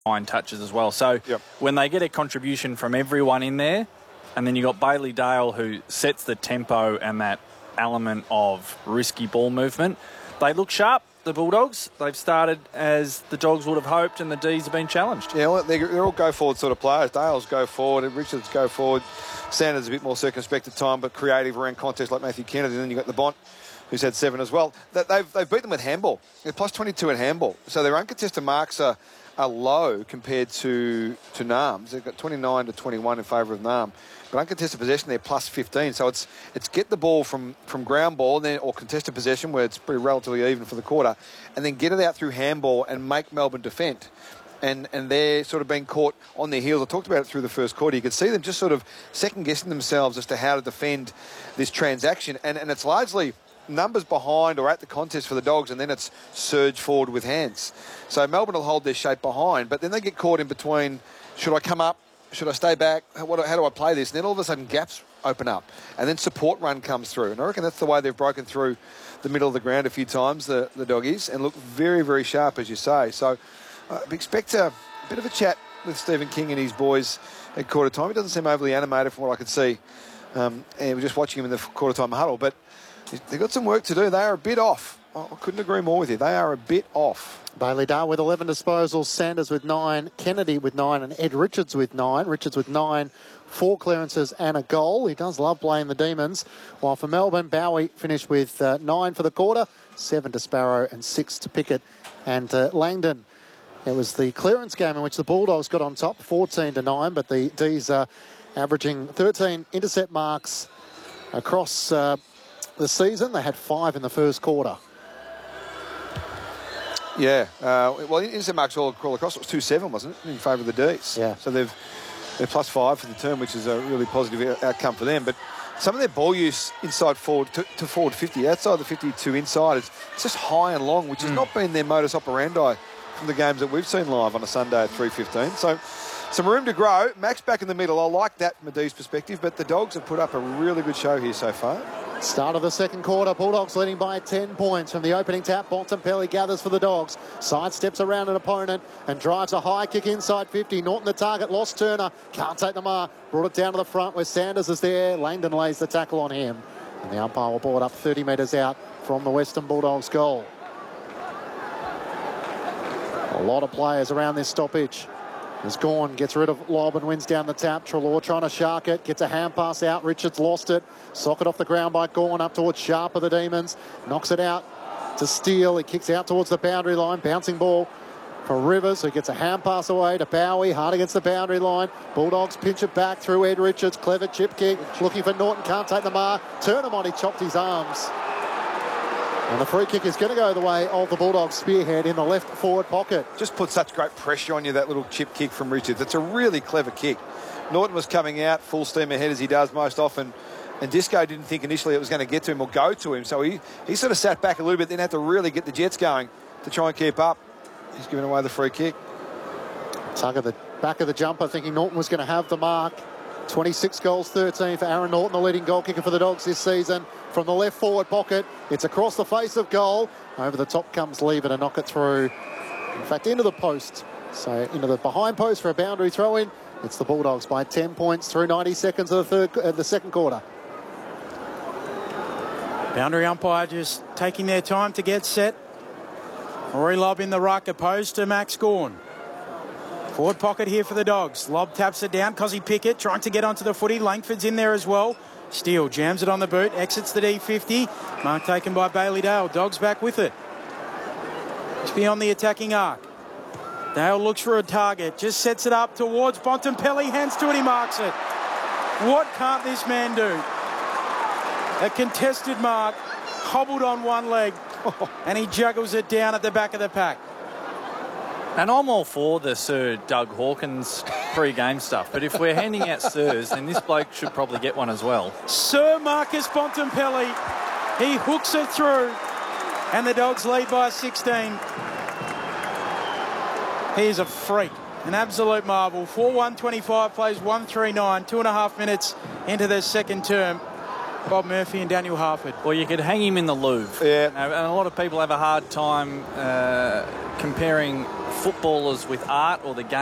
9 touches as well. So when they get a contribution from everyone in there, and then you got Bailey Dale who sets the tempo and that element of risky ball movement, they look sharp. The Bulldogs, they've started as the Dogs would have hoped, and the D's have been challenged. Yeah, well, they're all go-forward sort of players. Dale's go forward, Richards go forward. Sanders a bit more circumspect at time, but creative around contests like Matthew Kennedy. And then you've got the Bont, who's had 7 as well. They've beat them with handball. They're plus 22 in handball. So their uncontested marks are low compared to NAM's. They've got 29 to 21 in favour of NAM. But uncontested possession, they're plus 15. So it's get the ball from ground ball and then, or contested possession, where it's pretty relatively even for the quarter, and then get it out through handball and make Melbourne defend. And they're sort of being caught on their heels. I talked about it through the first quarter. You could see them just sort of second-guessing themselves as to how to defend this transaction. And it's largely numbers behind or at the contest for the Dogs, and then it's surge forward with hands. So Melbourne will hold their shape behind, but then they get caught in between, should I come up? Should I stay back? How do I play this? And then all of a sudden gaps open up, and then support run comes through. And I reckon that's the way they've broken through the middle of the ground a few times, the Doggies, and look very, very sharp, as you say. So expect a bit of a chat with Stephen King and his boys at quarter time. He doesn't seem overly animated from what I could see. And we're just watching him in the quarter time huddle, but they've got some work to do. They are a bit off. I couldn't agree more with you. They are a bit off. Bailey Dale with 11 disposals, Sanders with 9, Kennedy with 9, and Ed Richards with 9. Richards with 9, 4 clearances and a goal. He does love playing the Demons. While for Melbourne, Bowie finished with 9 for the quarter, 7 to Sparrow and 6 to Pickett and Langdon. It was the clearance game in which the Bulldogs got on top, 14 to 9, but the D's are averaging 13 intercept marks across the season. They had 5 in the first quarter. Yeah, well, intercept marks all across. It was 2-7, wasn't it, in favour of the D's? Yeah. So they're plus 5 for the term, which is a really positive outcome for them. But some of their ball use inside forward to forward 50, outside the 52 inside, it's just high and long, which has not been their modus operandi from the games that we've seen live on a Sunday at 3:15. So some room to grow. Max back in the middle. I like that from a D's perspective, but the Dogs have put up a really good show here so far. Start of the second quarter, Bulldogs leading by 10 points from the opening tap. Bontempelli gathers for the Dogs, sidesteps around an opponent and drives a high kick inside 50. Norton the target, lost Turner, can't take the mark, brought it down to the front where Sanders is there. Langdon lays the tackle on him, and the umpire will ball it up 30 metres out from the Western Bulldogs goal. A lot of players around this stoppage. As Gawn gets rid of Lobb and wins down the tap. Treloar trying to shark it. Gets a hand pass out. Richards lost it. Socket off the ground by Gawn up towards Sharp of the Demons. Knocks it out to Steele. He kicks out towards the boundary line. Bouncing ball for Rivers, who gets a hand pass away to Bowie. Hard against the boundary line. Bulldogs pinch it back through Ed Richards. Clever chip kick. Looking for Norton. Can't take the mark. Turnham, he chopped his arms. And the free kick is going to go the way of the Bulldogs spearhead in the left forward pocket. Just put such great pressure on you, that little chip kick from Richards. It's a really clever kick. Norton was coming out full steam ahead as he does most often, and Disco didn't think initially it was going to get to him or go to him, so he sort of sat back a little bit, then had to really get the Jets going to try and keep up. He's giving away the free kick. Tug at the back of the jumper, thinking Norton was going to have the mark. 26 goals, 13 for Aaron Norton, the leading goal kicker for the Dogs this season. From the left forward pocket, it's across the face of goal. Over the top comes Lever to knock it through. In fact, into the post. So into the behind post for a boundary throw-in. It's the Bulldogs by 10 points through 90 seconds of the second quarter. Boundary umpire just taking their time to get set. Rory Lobb in the ruck, opposed to Max Gawn. Forward pocket here for the Dogs. Lobb taps it down. Cozzy Pickett trying to get onto the footy. Langford's in there as well. Steele jams it on the boot. Exits the D50. Mark taken by Bailey Dale. Dogs back with it. It's beyond the attacking arc. Dale looks for a target. Just sets it up towards Bontempelli. Hands to it. He marks it. What can't this man do? A contested mark. Hobbled on one leg. And he juggles it down at the back of the pack. And I'm all for the Sir Doug Hawkins pre-game stuff, but if we're handing out Sirs, then this bloke should probably get one as well. Sir Marcus Bontempelli, he hooks it through, and the Dogs lead by 16. He's a freak, an absolute marvel. 4-1-25, plays 1-3-9, 2.5 minutes into the second term. Bob Murphy and Daniel Harford. Well, you could hang him in the Louvre. Yeah. And a lot of people have a hard time comparing footballers with art or the game